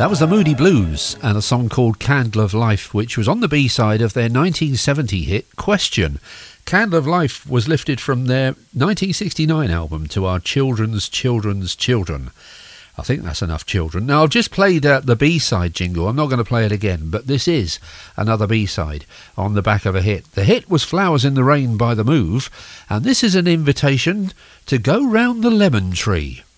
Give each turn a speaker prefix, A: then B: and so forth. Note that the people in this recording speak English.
A: That was the Moody Blues and a song called Candle of Life, which was on the B-side of their 1970 hit Question. Candle of Life was lifted from their 1969 album To Our Children's Children's Children. I think that's enough children. Now, I've just played the B-side jingle. I'm not going to play it again, but this is another B-side on the back of a hit. The hit was Flowers in the Rain by The Move, and this is an invitation to go round the lemon tree.